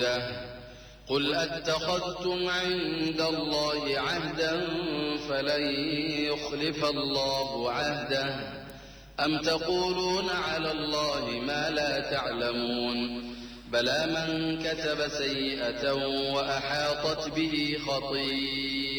حدوده قل أتخذتم عند الله عهدا فلن يخلف الله عهده أم تقولون على الله ما لا تعلمون بلى من كتب سيئة وأحاطت به خطيئته